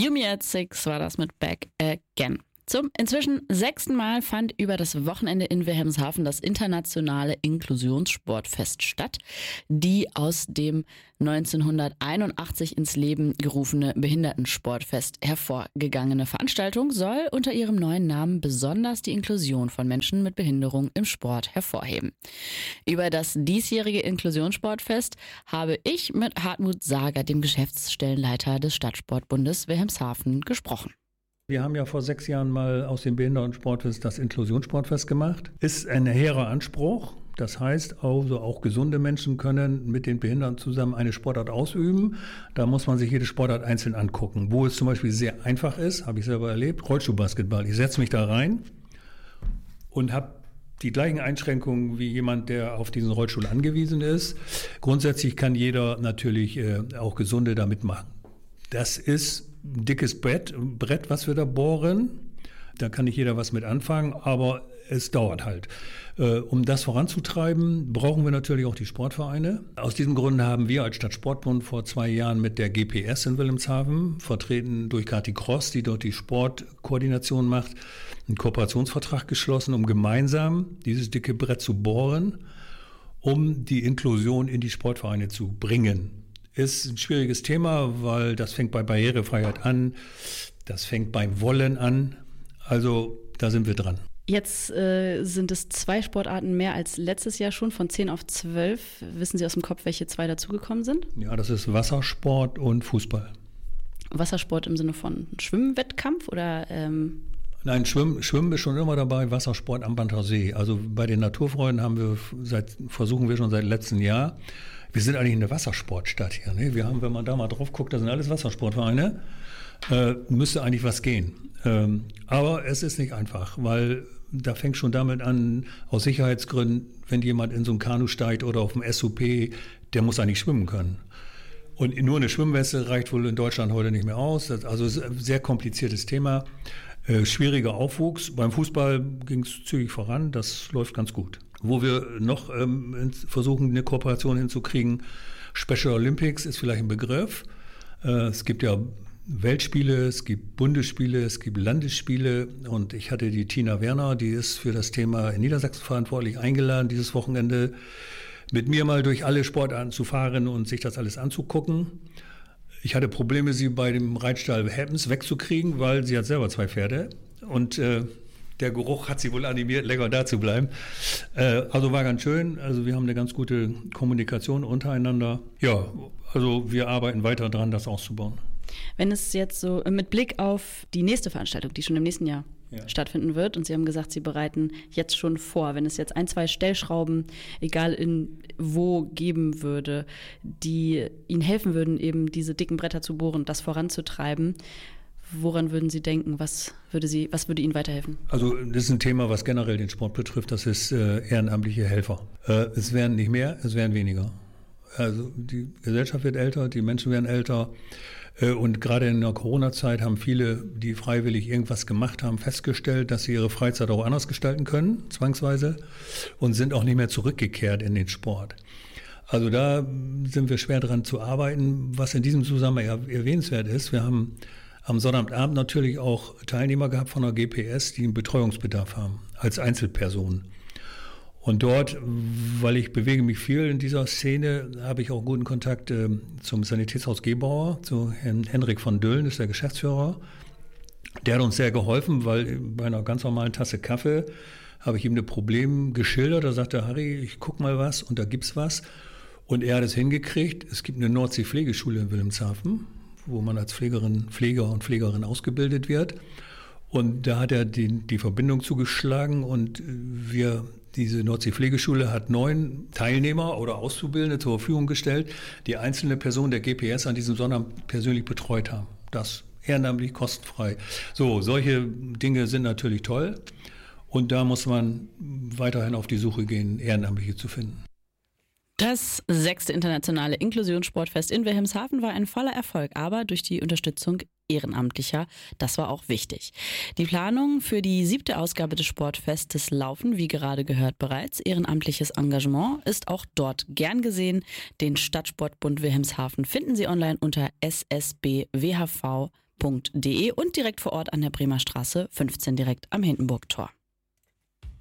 You Me at Six war das mit Back Again. Zum inzwischen 6. Mal fand über das Wochenende in Wilhelmshaven das internationale Inklusionssportfest statt. Die aus dem 1981 ins Leben gerufene Behindertensportfest hervorgegangene Veranstaltung soll unter ihrem neuen Namen besonders die Inklusion von Menschen mit Behinderung im Sport hervorheben. Über das diesjährige Inklusionssportfest habe ich mit Hartmut Sager, dem Geschäftsstellenleiter des Stadtsportbundes Wilhelmshaven, gesprochen. Wir haben ja vor 6 Jahren mal aus dem Behindertensportfest das Inklusionssportfest gemacht. Ist ein hehrer Anspruch. Das heißt, also auch gesunde Menschen können mit den Behinderten zusammen eine Sportart ausüben. Da muss man sich jede Sportart einzeln angucken. Wo es zum Beispiel sehr einfach ist, habe ich selber erlebt, Rollstuhlbasketball. Ich setze mich da rein und habe die gleichen Einschränkungen wie jemand, der auf diesen Rollstuhl angewiesen ist. Grundsätzlich kann jeder natürlich auch Gesunde da mitmachen. Das ist ein dickes Brett, was wir da bohren. Da kann nicht jeder was mit anfangen, aber es dauert halt. Um das voranzutreiben, brauchen wir natürlich auch die Sportvereine. Aus diesem Grund haben wir als Stadtsportbund vor 2 Jahren mit der GPS in Wilhelmshaven, vertreten durch Kati Kross, die dort die Sportkoordination macht, einen Kooperationsvertrag geschlossen, um gemeinsam dieses dicke Brett zu bohren, um die Inklusion in die Sportvereine zu bringen. Ist ein schwieriges Thema, weil das fängt bei Barrierefreiheit an, das fängt beim Wollen an. Also da sind wir dran. Jetzt sind es 2 Sportarten mehr als letztes Jahr schon, von 10 auf 12. Wissen Sie aus dem Kopf, welche 2 dazugekommen sind? Ja, das ist Wassersport und Fußball. Wassersport im Sinne von Schwimmwettkampf oder? Nein, Schwimmen ist schon immer dabei, Wassersport am Banter See. Also bei den Naturfreunden versuchen wir schon seit letztem Jahr. Wir sind eigentlich eine Wassersportstadt hier. Ne? Wir haben, wenn man da mal drauf guckt, da sind alles Wassersportvereine. Müsste eigentlich was gehen. Aber es ist nicht einfach, weil da fängt schon damit an, aus Sicherheitsgründen, wenn jemand in so ein Kanu steigt oder auf dem SUP, der muss eigentlich schwimmen können. Und nur eine Schwimmweste reicht wohl in Deutschland heute nicht mehr aus. Also es ist ein sehr kompliziertes Thema. Schwieriger Aufwuchs. Beim Fußball ging es zügig voran, das läuft ganz gut. Wo wir noch versuchen, eine Kooperation hinzukriegen, Special Olympics ist vielleicht ein Begriff. Es gibt ja Weltspiele, es gibt Bundesspiele, es gibt Landesspiele und ich hatte die Tina Werner, die ist für das Thema in Niedersachsen verantwortlich, eingeladen, dieses Wochenende mit mir mal durch alle Sportarten zu fahren und sich das alles anzugucken. Ich hatte Probleme, sie bei dem Reitstall Happens wegzukriegen, weil sie hat selber 2 Pferde und der Geruch hat sie wohl animiert, länger da zu bleiben. Also war ganz schön. Also wir haben eine ganz gute Kommunikation untereinander. Ja, also wir arbeiten weiter dran, das auszubauen. Wenn es jetzt so mit Blick auf die nächste Veranstaltung, die schon im nächsten Jahr stattfinden wird, und Sie haben gesagt, Sie bereiten jetzt schon vor, wenn es jetzt 1, 2 Stellschrauben, egal in wo, geben würde, die Ihnen helfen würden, eben diese dicken Bretter zu bohren, das voranzutreiben, woran würden Sie denken? Was würde Ihnen weiterhelfen? Also das ist ein Thema, was generell den Sport betrifft. Das ist ehrenamtliche Helfer. Es werden nicht mehr, es werden weniger. Also die Gesellschaft wird älter, die Menschen werden älter. Und gerade in der Corona-Zeit haben viele, die freiwillig irgendwas gemacht haben, festgestellt, dass sie ihre Freizeit auch anders gestalten können, zwangsweise, und sind auch nicht mehr zurückgekehrt in den Sport. Also da sind wir schwer dran zu arbeiten. Was in diesem Zusammenhang erwähnenswert ist, wir haben am Sonnabendabend natürlich auch Teilnehmer gehabt von der GPS, die einen Betreuungsbedarf haben, als Einzelpersonen. Und dort, weil ich bewege mich viel in dieser Szene, habe ich auch guten Kontakt zum Sanitätshaus Gebauer, zu Herrn Henrik von Düllen, ist der Geschäftsführer. Der hat uns sehr geholfen, weil bei einer ganz normalen Tasse Kaffee habe ich ihm ein Problem geschildert. Da sagte Harry, ich guck mal was und da gibt's was. Und er hat es hingekriegt. Es gibt eine Nordsee-Pflegeschule in Wilhelmshaven, wo man als Pfleger und Pflegerin ausgebildet wird. Und da hat er die Verbindung zugeschlagen und diese Nordsee-Pflegeschule hat 9 Teilnehmer oder Auszubildende zur Verfügung gestellt, die einzelne Personen der GPS an diesem Sonnabend persönlich betreut haben. Das ehrenamtlich, kostenfrei. So, solche Dinge sind natürlich toll und da muss man weiterhin auf die Suche gehen, Ehrenamtliche zu finden. Das 6. Internationale Inklusionssportfest in Wilhelmshaven war ein voller Erfolg, aber durch die Unterstützung Ehrenamtlicher, das war auch wichtig. Die Planungen für die 7. Ausgabe des Sportfestes laufen, wie gerade gehört, bereits. Ehrenamtliches Engagement ist auch dort gern gesehen. Den Stadtsportbund Wilhelmshaven finden Sie online unter ssbwhv.de. und direkt vor Ort an der Bremer Straße 15 direkt am Hindenburg-Tor.